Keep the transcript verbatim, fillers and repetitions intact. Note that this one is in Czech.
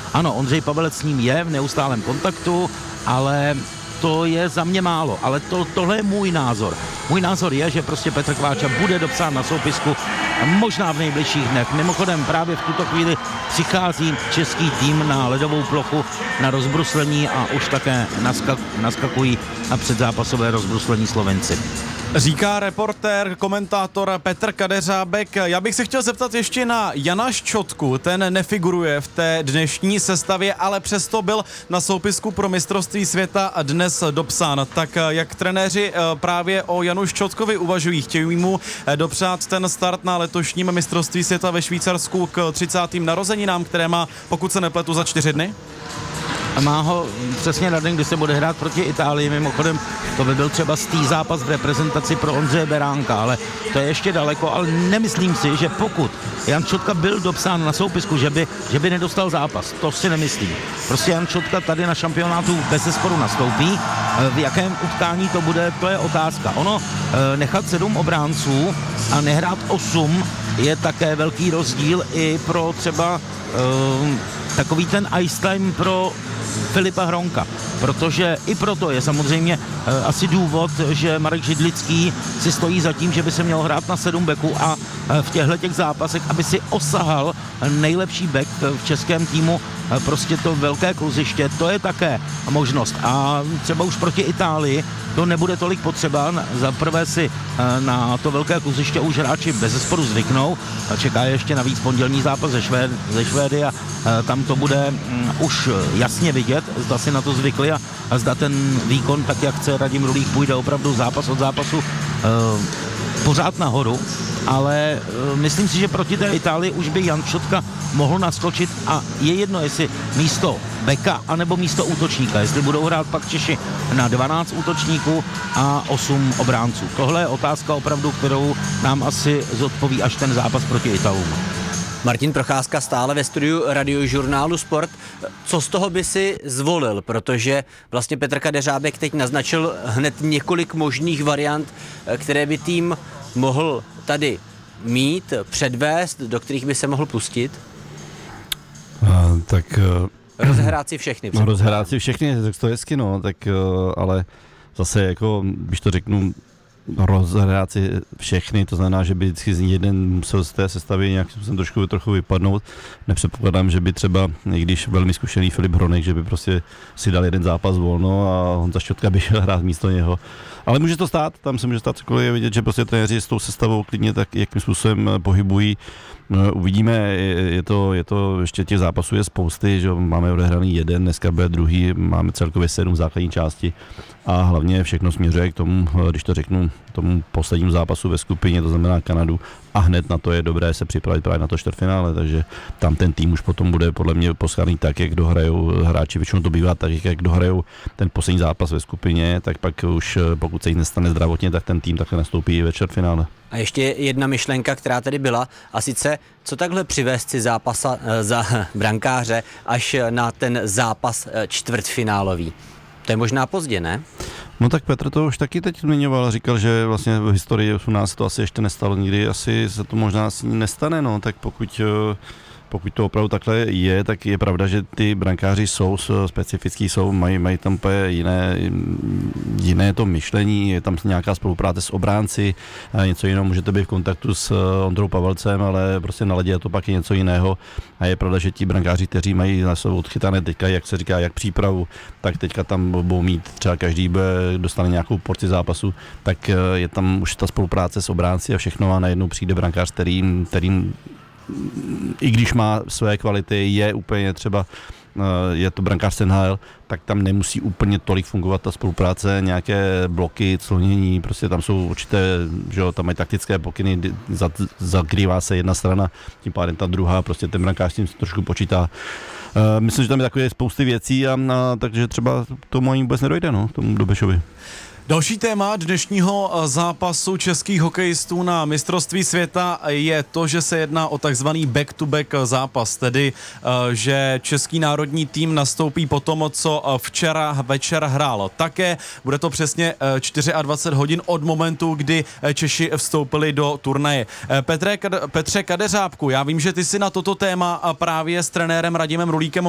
Ano, Ondřej Pavelec s ním je v neustálém kontaktu, ale to je za mě málo, ale to, tohle je můj názor. Můj názor je, že prostě Petr Kváča bude dopsán na soupisku možná v nejbližších dnech. Mimochodem právě v tuto chvíli přichází český tým na ledovou plochu na rozbruslení a už také naskak, naskakují na předzápasové rozbruslení Slovenci. Říká reportér, komentátor Petr Kadeřábek. Já bych se chtěl zeptat ještě na Jana Ščotku. Ten nefiguruje v té dnešní sestavě, ale přesto byl na soupisku pro mistrovství světa dnes dopsán. Tak jak trenéři právě o Janu Ščotkovi uvažují? Chtějí mu dopřát ten start na letošním mistrovství světa ve Švýcarsku k třicátým narozeninám, které má, pokud se nepletu, za čtyři dny? A má ho přesně na den, kdy se bude hrát proti Itálii. Mimochodem, to by byl třeba stý zápas v reprezentaci pro Ondřeje Beránka, ale to je ještě daleko, ale nemyslím si, že pokud Jan Ščotka byl dopsán na soupisku, že by, že by nedostal zápas. To si nemyslím. Prostě Jan Ščotka tady na šampionátu bezesporu nastoupí. V jakém utkání to bude, to je otázka. Ono, nechat sedm obránců a nehrát osm je také velký rozdíl i pro třeba um, takový ten ice time pro Filipa Hronka, protože i proto je samozřejmě e, asi důvod, že Marek Židlický si stojí za tím, že by se měl hrát na sedm beků a e, v těchto těch zápasech, aby si osahal nejlepší bek v českém týmu, e, prostě to velké kluziště, to je také možnost. A třeba už proti Itálii to nebude tolik potřeba. Za prvé si e, na to velké kluziště už hráči bezesporu zvyknou. Čeká ještě navíc pondělní zápas ze, Švéd, ze Švédy a e, tam to bude m, už jasně vidět, zda si na to zvykli a, a zda ten výkon, tak jak chce Radim Rulík, půjde opravdu zápas od zápasu e, pořád nahoru, ale e, myslím si, že proti té Itálii už by Jan Ščotka mohl naskočit a je jedno, jestli místo beka anebo místo útočníka, jestli budou hrát pak Češi na dvanáct útočníků a osm obránců. Tohle je otázka opravdu, kterou nám asi zodpoví až ten zápas proti Italům. Martin Procházka stále ve studiu Radiožurnálu Sport. Co z toho by si zvolil? Protože vlastně Petr Kadeřábek teď naznačil hned několik možných variant, které by tým mohl tady mít, předvést, do kterých by se mohl pustit. A, tak... Rozhrát si všechny. No, rozhrát si všechny, tak to je hezky, no, tak ale zase jako, když to řeknu, rozhrát si všechny, to znamená, že by vždycky jeden musel z té sestavy nějak jsem trošku trochu vypadnout. Nepředpokládám, že by třeba, i když velmi zkušený Filip Hronek, že by prostě si dal jeden zápas volno a Honza Ščotka by šel hrát místo něho. Ale může to stát, tam se může stát cokoliv, vidět, že prostě trenéři s tou sestavou klidně tak, jakým způsobem pohybují. Uvidíme, je to, je to ještě těch zápasů je spousty, že máme odehraný jeden, dneska bude druhý, máme celkově sedm základní části a hlavně všechno směřuje k tomu, když to řeknu, tomu poslednímu zápasu ve skupině, to znamená Kanadu, a hned na to je dobré se připravit právě na to čtvrtfinále, takže tam ten tým už potom bude podle mě poskládaný tak, jak dohrajou hráči, většinou to bývá tak, jak dohrajou ten poslední zápas ve skupině, tak pak už pokud se jich nestane zdravotně, tak ten tým takhle nastoupí ve čtvrtfinále. A ještě jedna myšlenka, která tady byla, a sice, co takhle přivést si zápasa za brankáře až na ten zápas čtvrtfinálový. To je možná pozdě, ne? No tak Petr to už taky teď zmiňoval, říkal, že vlastně v historii u nás to asi ještě nestalo nikdy, asi se to možná asi nestane, no, tak pokud... Pokud to opravdu takhle je, tak je pravda, že ty brankáři jsou specifický, jsou, mají, mají tam jiné, jiné to myšlení, je tam nějaká spolupráce s obránci, něco jiného, můžete být v kontaktu s Ondrou Pavelcem, ale prostě na ledě je to pak je něco jiného. A je pravda, že ti brankáři, kteří mají na sebe odchytané teďka, jak se říká, jak přípravu, tak teďka tam budou mít třeba každý dostane nějakou porci zápasu, tak je tam už ta spolupráce s obránci a všechno a najednou přijde brankář, kterým, kterým i když má své kvality, je úplně třeba, je to brankář z N H L, tak tam nemusí úplně tolik fungovat ta spolupráce, nějaké bloky, clonění, prostě tam jsou určité, že jo, tam mají taktické pokyny, zakrývá se jedna strana, tím pádem ta druhá, prostě ten brankář tím trošku počítá. Myslím, že tam je takové spousty věcí a, a takže třeba tomu ani vůbec nedojde, no, tomu Dobešovi. Další téma dnešního zápasu českých hokejistů na mistrovství světa je to, že se jedná o takzvaný back-to-back zápas, tedy že český národní tým nastoupí po tom, co včera večer hrál také. Bude to přesně dvacet čtyři hodin od momentu, kdy Češi vstoupili do turnaje. Petre, Petře Kadeřábku, já vím, že ty si na toto téma právě s trenérem Radimem Rulíkem